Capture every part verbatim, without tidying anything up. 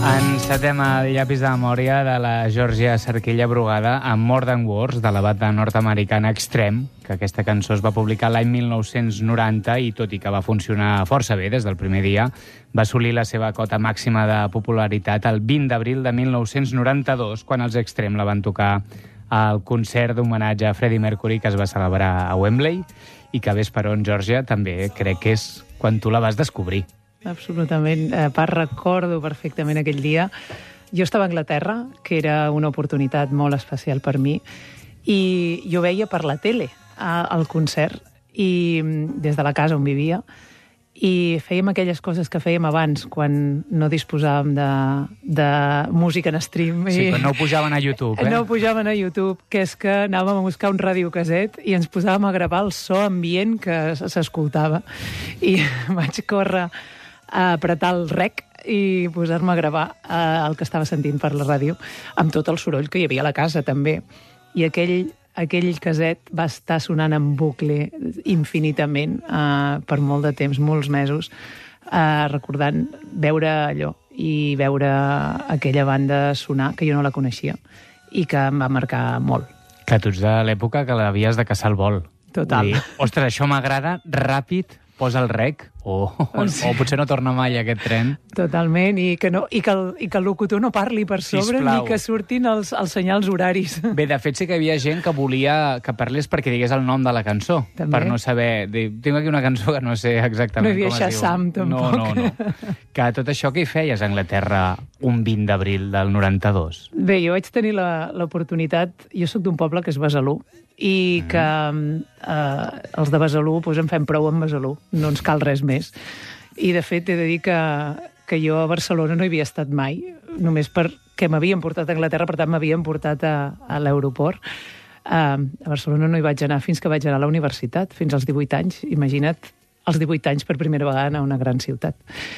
Encetem el llapis de memòria de la Georgia Cerquilla Brugada amb More Than Words, de la banda nord-americana Extreme, que aquesta cançó es va publicar l'any mil nou-cents noranta i, tot i que va funcionar força bé des del primer dia, va assolir la seva cota màxima de popularitat el vint d'abril de mil nou-cents noranta-dos, quan els Extreme la van tocar al concert d'homenatge a Freddie Mercury que es va celebrar a Wembley i que, ves per on, Georgia, també crec que és quan tu la vas descobrir. Absolutament. A part, recordo perfectament aquell dia. Jo estava a Anglaterra, que era una oportunitat molt especial per mi, i jo veia per la tele el concert, i des de la casa on vivia, i fèiem aquelles coses que fèiem abans, quan no disposàvem de, de música en stream. Sí, i... quan no ho pujaven a YouTube, eh? No ho pujaven a YouTube, que és que anàvem a buscar un radiocaset i ens posàvem a gravar el so ambient que s'escoltava. I vaig córrer a apretar el rec i posar-me a gravar eh, el que estava sentint per la ràdio, amb tot el soroll que hi havia a la casa, també. I aquell, aquell caset va estar sonant en bucle infinitament eh, per molt de temps, molts mesos, eh, recordant veure allò i veure aquella banda sonar, que jo no la coneixia, i que em va marcar molt. Que tu ets de l'època que l'havies de caçar al vol. Total. Dir, ostres, això m'agrada, ràpid, posa el rec, o, o, Sí. o potser no torna mai aquest tren. Totalment, i que, no, i que, el, i que el locutor no parli per sobre, Sisplau. ni que surtin els, els senyals horaris. Bé, de fet, sí que hi havia gent que volia que parlés perquè digués el nom de la cançó, També. per no saber... Dir, tinc aquí una cançó que no sé exactament No hi havia com es diu. Shazam, tampoc. No, no, no. Que tot això que hi feies a Anglaterra un vint d'abril del noranta-dos? Bé, jo vaig tenir la- l'oportunitat... Jo sóc d'un poble que és Besalú, i que eh, els de Besalú doncs en fem prou amb Besalú, no ens cal res més. I, de fet, he de dir que, que jo a Barcelona no hi havia estat mai, només perquè m'havien portat a Anglaterra, per tant m'havien portat a, a l'aeroport. Uh, a Barcelona no hi vaig anar fins que vaig anar a la universitat, fins als divuit anys. Imagina't, als divuit anys per primera vegada anar a una gran ciutat.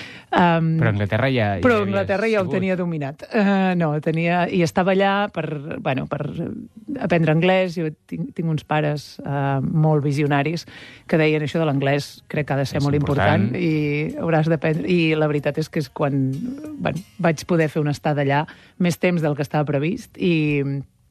Um, Però Anglaterra ja... però ja Anglaterra ja ho sigut. tenia dominat. Uh, no, tenia... I estava allà per, bueno, per aprendre anglès. Jo tinc, tinc uns pares uh, molt visionaris que deien això de l'anglès crec que ha de ser És molt important, important. i hauràs d'aprendre... I la veritat és que és quan bueno, vaig poder fer una estada allà més temps del que estava previst, i,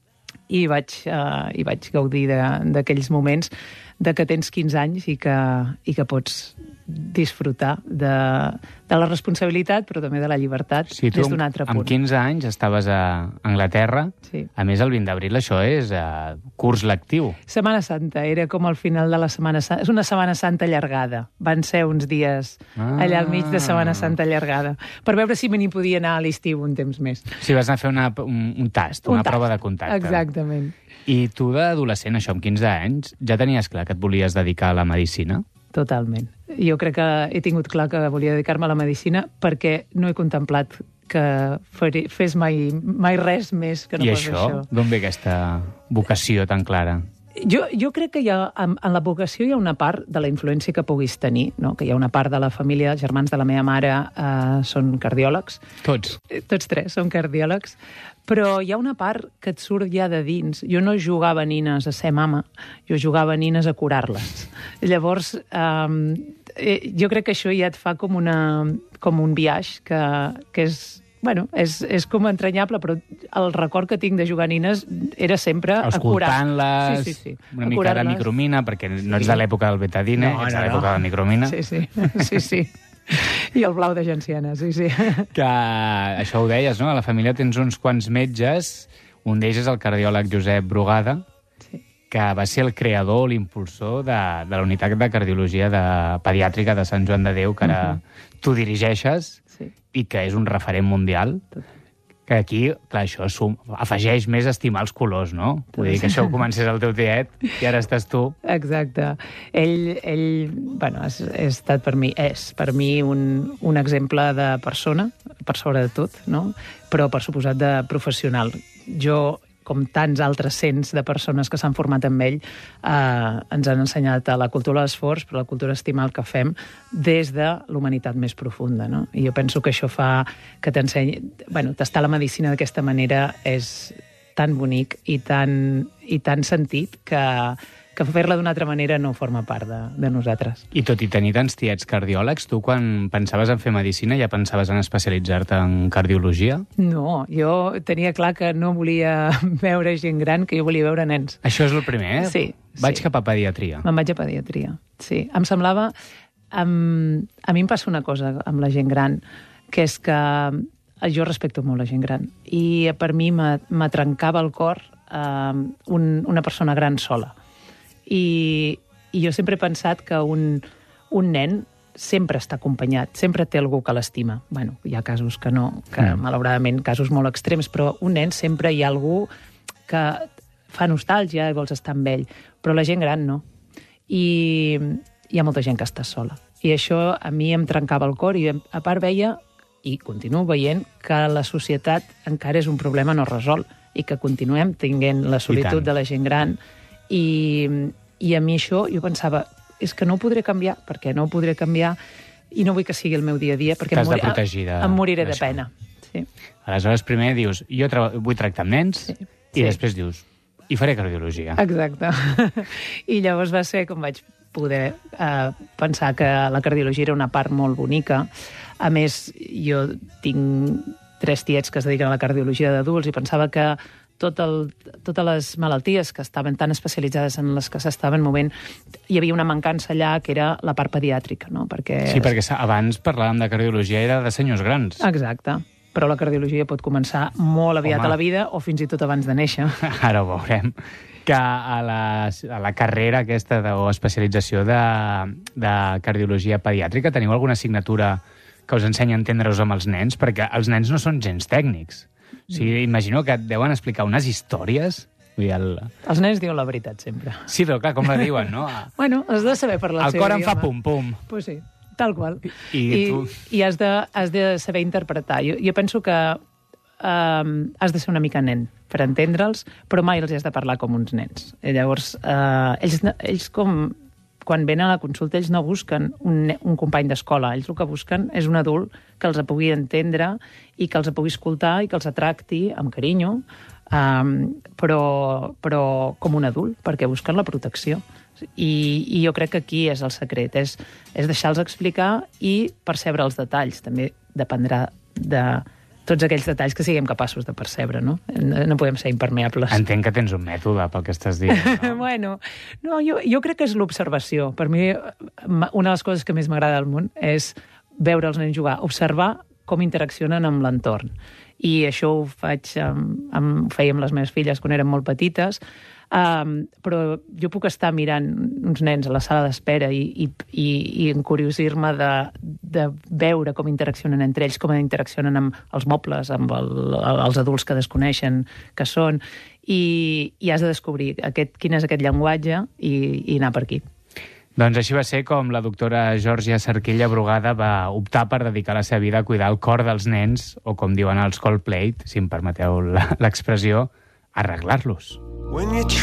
i, vaig, uh, i vaig gaudir de- d'aquells moments de que tens quinze anys i que, i que pots disfrutar de, de la responsabilitat, però també de la llibertat, Sí, tu des d'un altre punt. amb quinze anys estaves a Anglaterra. Sí. A més, el vint d'abril això és uh, curs lectiu. Setmana Santa, era com al final de la Setmana Santa. És una Setmana Santa allargada. Van ser uns dies Ah. allà al mig de Setmana Santa allargada, per veure si me n'hi podia anar a l'estiu un temps més. Sí, vas anar a fer una, un, un tast, una Un tast. prova de contacte. Exactament. I tu, d'adolescent, això, amb quinze anys, ja tenies clar que et volies dedicar a la medicina? Totalment. Jo crec que he tingut clar que volia dedicar-me a la medicina perquè no he contemplat que faré, fes mai, mai res més que no I fos això? això. D'on ve aquesta vocació tan clara? Jo, jo crec que hi ha, en, en la vocació hi ha una part de la influència que puguis tenir, no? Que hi ha una part de la família, els germans de la meva mare eh, són cardiòlegs. Tots. Eh, Tots tres són cardiòlegs. Però hi ha una part que et surt ja de dins. Jo no jugava a nines a ser mama, jo jugava a nines a curar-les. Llavors, eh, eh, jo crec que això ja et fa com, una, com un viatge que, que és... Bueno, és, és com entranyable, però el record que tinc de jugar a nines era sempre a curar. Escoltant-les, Sí, sí, sí. una A mica de curar-les. micromina, perquè no ets Sí. de l'època del betadine, No, ets no, de l'època no. de la micromina. Sí, sí, sí, sí. I el blau de genciana, sí, sí. Que això ho deies, no? A la família tens uns quants metges, un d'ells és el cardiòleg Josep Brugada, Sí. que va ser el creador, l'impulsor de, de la unitat de cardiologia de pediàtrica de Sant Joan de Déu, que ara tu dirigeixes, Sí. i que és un referent mundial, que aquí, clar, això sum, afegeix més a estimar els colors, no? Vull dir que això comences al teu tiet i ara estàs tu. Exacte. Ell, ell bueno, ha, ha estat per mi, és per mi un, un exemple de persona, per sobre de tot, no? Però per suposat de professional. Jo, com tants altres cents de persones que s'han format amb ell, eh, ens han ensenyat a la cultura de l'esforç, però la cultura d'estimar el que fem des de l'humanitat més profunda, no? I jo penso que això fa que t'ensenyi... Bueno, tastar la medicina d'aquesta manera és, tan bonic i tan, i tan sentit que, que fer-la d'una altra manera no forma part de, de nosaltres. I tot i tenir tants tiets cardiòlegs, tu quan pensaves en fer medicina ja pensaves en especialitzar-te en cardiologia? No, jo tenia clar que no volia veure gent gran, que jo volia veure nens. Això és el primer, eh? Sí. Vaig sí. cap a pediatria. Me'n vaig a pediatria, sí. Em semblava... Um, a mi em passa una cosa amb la gent gran, que és que jo respecto molt la gent gran, i per mi me trencava el cor um, un, una persona gran sola. I, i jo sempre he pensat que un, un nen sempre està acompanyat, sempre té algú que l'estima. Bueno, hi ha casos que no, que mm. malauradament, casos molt extrems, però un nen sempre hi ha algú que fa nostàlgia i vols estar amb ell, però la gent gran no. I hi ha molta gent que està sola. I això a mi em trencava el cor i a part veia, i continuo veient, que la societat encara és un problema no resolt i que continuem tinguent la solitud de la gent gran. I, I a mi això, jo pensava, és que no ho podré canviar, perquè no ho podré canviar i no vull que sigui el meu dia a dia, perquè em, mori, de em moriré de pena. Sí. Aleshores, primer dius, jo tra vull tractar amb nens, sí. i sí. després dius, i faré cardiologia. Exacte. I llavors va ser com vaig poder eh, pensar que la cardiologia era una part molt bonica. A més, jo tinc tres tiets que es dediquen a la cardiologia d'adults i pensava que tot el, totes les malalties que estaven tan especialitzades en les que s'estaven movent, hi havia una mancança allà que era la part pediàtrica, no? Perquè... Sí, perquè abans parlàvem de cardiologia era de senyors grans. Exacte. Però la cardiologia pot començar molt aviat Home. a la vida o fins i tot abans de néixer. Ara ho veurem. Que a la, a la carrera aquesta de, o especialització de, de cardiologia pediàtrica teniu alguna assignatura que us ensenya a entendre-us amb els nens? Perquè els nens no són gens tècnics. O sigui, imagino que et deuen explicar unes històries. Vull dir, el... Els nens diuen la veritat sempre. Sí, però clar, com la diuen, no? Bueno, has de saber parlar el seu idioma. El cor em fa pum-pum. Pues sí, tal qual. I, I, tu... i has, de, has de saber interpretar. Jo, jo penso que um, has de ser una mica nen per entendre'ls, però mai els has de parlar com uns nens. I llavors, uh, ells, ells com... Quan venen a la consulta, ells no busquen un, un company d'escola. Ells el que busquen és un adult que els pugui entendre i que els pugui escoltar i que els tracti amb carinyo, um, però, però com un adult, perquè busquen la protecció. I, i jo crec que aquí és el secret, és, és deixar-los explicar i percebre els detalls. També dependrà de tots aquells detalls que siguem capaços de percebre, no? No, no podem ser impermeables. Entenc que tens un mètode pel que estàs dient, no? Bueno, no, jo, jo crec que és l'observació. Per mi, una de les coses que més m'agrada al món és veure els nens jugar, observar com interaccionen amb l'entorn. I això ho faig amb, amb, ho feia amb les meves filles quan eren molt petites, um, però jo puc estar mirant uns nens a la sala d'espera i, i, i, i encuriosir-me de, de veure com interaccionen entre ells, com interaccionen amb els mobles, amb el, els adults que desconeixen que són, i, i has de descobrir aquest, quin és aquest llenguatge i, i anar per aquí. Doncs així va ser com la doctora Georgia Cerquilla Brugada va optar per dedicar la seva vida a cuidar el cor dels nens, o com diuen els Coldplay, si em permeteu l'expressió, arreglar-los.